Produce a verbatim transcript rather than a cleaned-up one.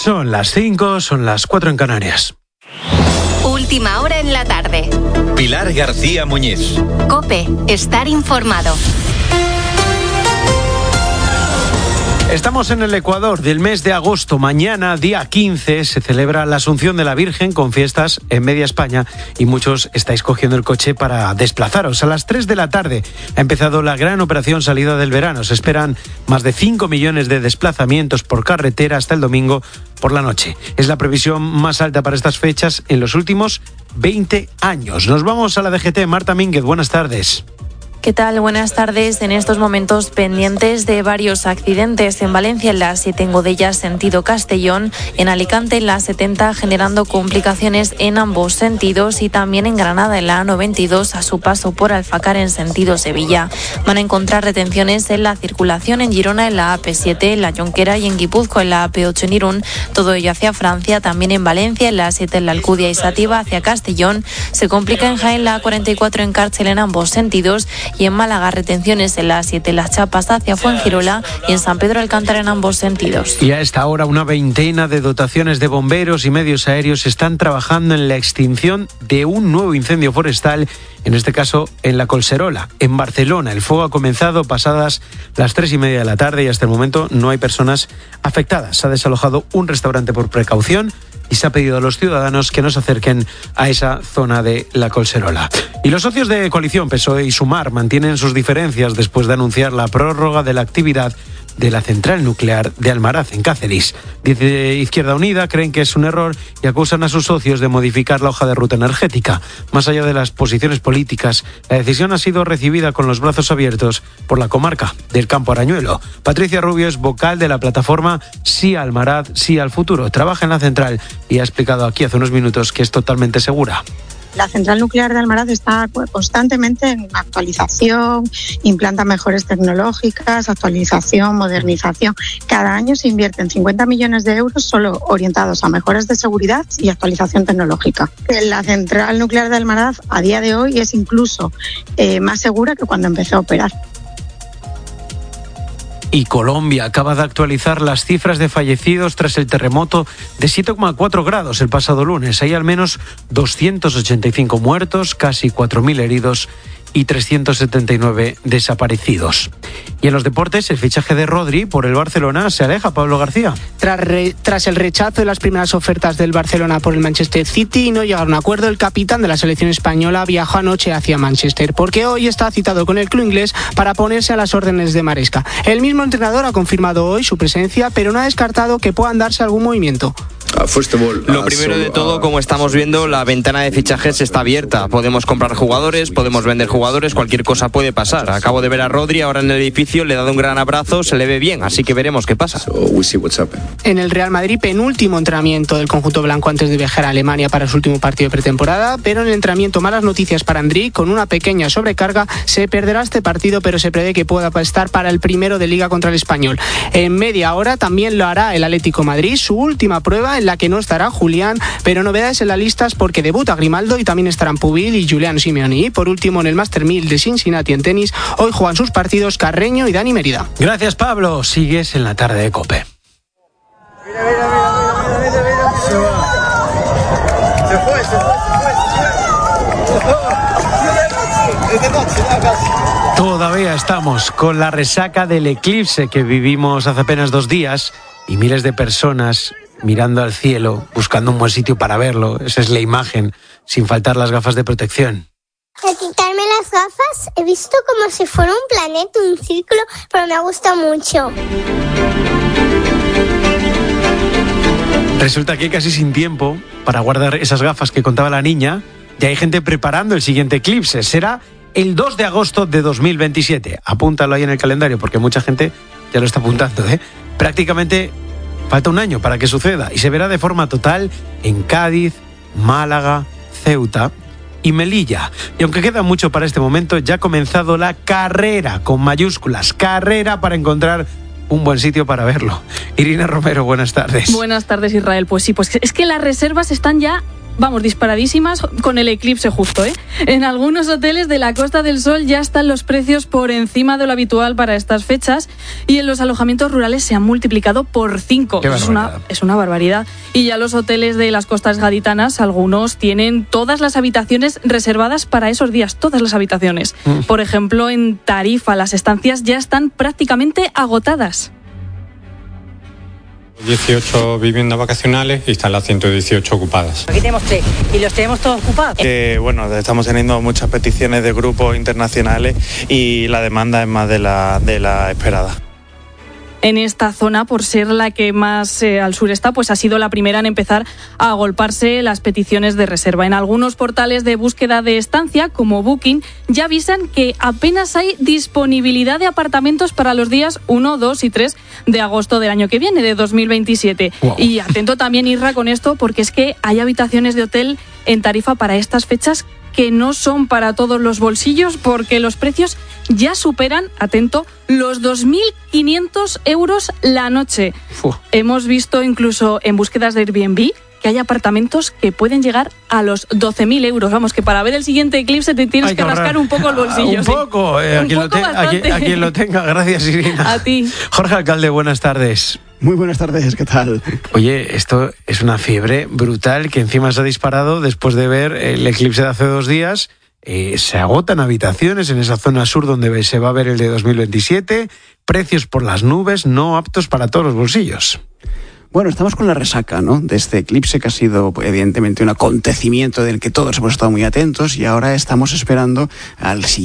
Son las cinco, son las cuatro en Canarias. Última hora en la tarde. Pilar García Muñiz. COPE, estar informado. Estamos en el Ecuador del mes de agosto. Mañana, día quince, se celebra la Asunción de la Virgen con fiestas en media España y muchos estáis cogiendo el coche para desplazaros. A las tres de la tarde ha empezado la gran operación salida del verano. Se esperan más de cinco millones de desplazamientos por carretera hasta el domingo por la noche. Es la previsión más alta para estas fechas en los últimos veinte años. Nos vamos a la D G T. Marta Mínguez, buenas tardes. ¿Qué tal? Buenas tardes. En estos momentos pendientes de varios accidentes en Valencia, en la siete en Godella, sentido Castellón, en Alicante, en la setenta, generando complicaciones en ambos sentidos, y también en Granada, en la A noventa y dos, a su paso por Alfacar, en sentido Sevilla. Van a encontrar retenciones en la circulación en Girona, en la A P siete, en la Jonquera y en Guipúzcoa, en la A P ocho en Irún, todo ello hacia Francia, también en Valencia, en la A siete, en la Alcudia y Sativa, hacia Castellón. Se complica en Jaén, la A cuarenta y cuatro en Cárcel, en ambos sentidos, y en Málaga retenciones en la A siete, Las Chapas hacia Fuengirola, y en San Pedro Alcántara en ambos sentidos. Y a esta hora una veintena de dotaciones de bomberos y medios aéreos están trabajando en la extinción de un nuevo incendio forestal, en este caso en la Collserola, en Barcelona. El fuego ha comenzado pasadas las tres y media de la tarde y hasta el momento no hay personas afectadas. Se ha desalojado un restaurante por precaución y se ha pedido a los ciudadanos que no se acerquen a esa zona de la Collserola. Y los socios de coalición P S O E y Sumar mantienen sus diferencias después de anunciar la prórroga de la actividad de la central nuclear de Almaraz, en Cáceres. Dice Izquierda Unida, creen que es un error y acusan a sus socios de modificar la hoja de ruta energética. Más allá de las posiciones políticas, la decisión ha sido recibida con los brazos abiertos por la comarca del Campo Arañuelo. Patricia Rubio es vocal de la plataforma Sí a Almaraz, Sí al Futuro. Trabaja en la central y ha explicado aquí hace unos minutos que es totalmente segura. La central nuclear de Almaraz está constantemente en actualización, implanta mejores tecnológicas, actualización, modernización. Cada año se invierten cincuenta millones de euros solo orientados a mejoras de seguridad y actualización tecnológica. La central nuclear de Almaraz a día de hoy es incluso eh, más segura que cuando empezó a operar. Y Colombia acaba de actualizar las cifras de fallecidos tras el terremoto de siete coma cuatro grados el pasado lunes. Hay al menos doscientos ochenta y cinco muertos, casi cuatro mil heridos y trescientos setenta y nueve desaparecidos. Y en los deportes, el fichaje de Rodri por el Barcelona se aleja. Pablo García. Tras, re, tras el rechazo de las primeras ofertas del Barcelona por el Manchester City y no llegar a un acuerdo, el capitán de la selección española viajó anoche hacia Manchester, porque hoy está citado con el club inglés para ponerse a las órdenes de Maresca. El mismo entrenador ha confirmado hoy su presencia, pero no ha descartado que puedan darse algún movimiento. Lo primero de todo, como estamos viendo, la ventana de fichajes está abierta. Podemos comprar jugadores, podemos vender jugadores, cualquier cosa puede pasar. Acabo de ver a Rodri ahora en el edificio, le he dado un gran abrazo, se le ve bien, así que veremos qué pasa. En el Real Madrid, penúltimo entrenamiento del conjunto blanco antes de viajar a Alemania para su último partido de pretemporada, pero en el entrenamiento malas noticias para Andriy, con una pequeña sobrecarga, se perderá este partido, pero se prevé que pueda estar para el primero de Liga contra el Español. En media hora también lo hará el Atlético de Madrid, su última prueba en la que no estará Julián, pero novedades en las listas porque debuta Grimaldo y también estarán Pubil y Julián Simeoni. Y por último, en el Master mil de Cincinnati en tenis, hoy juegan sus partidos Carreño y Dani Mérida. Gracias, Pablo. Sigues en la tarde de COPE. Mira, mira, mira, mira, mira, mira. Se va. Se fue, se fue, se fue. Todavía estamos con la resaca del eclipse que vivimos hace apenas dos días y miles de personas mirando al cielo, buscando un buen sitio para verlo. Esa es la imagen, sin faltar las gafas de protección. Al quitarme las gafas he visto como si fuera un planeta, un círculo, pero me gusta mucho. Resulta que casi sin tiempo para guardar esas gafas que contaba la niña, ya hay gente preparando el siguiente eclipse. Será el dos de agosto de dos mil veintisiete. Apúntalo ahí en el calendario porque mucha gente ya lo está apuntando, ¿eh? Prácticamente falta un año para que suceda y se verá de forma total en Cádiz, Málaga, Ceuta y Melilla. Y aunque queda mucho para este momento, ya ha comenzado la carrera, con mayúsculas, carrera para encontrar un buen sitio para verlo. Irina Romero, buenas tardes. Buenas tardes, Israel. Pues sí, pues es que las reservas están ya vamos, disparadísimas con el eclipse justo, ¿eh? En algunos hoteles de la Costa del Sol ya están los precios por encima de lo habitual para estas fechas y en los alojamientos rurales se han multiplicado por cinco. Es una, es una barbaridad. Y ya los hoteles de las costas gaditanas, algunos tienen todas las habitaciones reservadas para esos días, todas las habitaciones. Mm. Por ejemplo, en Tarifa las estancias ya están prácticamente agotadas. dieciocho viviendas vacacionales y están las ciento dieciocho ocupadas. Aquí tenemos tres y los tenemos todos ocupados. Que, bueno, estamos teniendo muchas peticiones de grupos internacionales y la demanda es más de la, de la esperada. En esta zona, por ser la que más eh, al sur está, pues ha sido la primera en empezar a agolparse las peticiones de reserva. En algunos portales de búsqueda de estancia, como Booking, ya avisan que apenas hay disponibilidad de apartamentos para los días uno, dos y tres de agosto del año que viene, de dos mil veintisiete. Wow. Y atento también, Isra, con esto, porque es que hay habitaciones de hotel en Tarifa para estas fechas que no son para todos los bolsillos, porque los precios ya superan, atento, los dos mil quinientos euros la noche. Uf. Hemos visto incluso en búsquedas de Airbnb que hay apartamentos que pueden llegar a los doce mil euros. Vamos, que para ver el siguiente eclipse te tienes que, que rascar un poco el bolsillo. Un ¿sí? poco, eh, un a, quien poco lo te, a, quien, a quien lo tenga. Gracias, Irina. A ti. Jorge Alcalde, buenas tardes. Muy buenas tardes, ¿qué tal? Oye, esto es una fiebre brutal que encima se ha disparado después de ver el eclipse de hace dos días. Eh, se agotan habitaciones en esa zona sur donde se va a ver el de dos mil veintisiete. Precios por las nubes, no aptos para todos los bolsillos. Bueno, estamos con la resaca, ¿no?, de este eclipse que ha sido evidentemente un acontecimiento del que todos hemos estado muy atentos y ahora estamos esperando al siguiente.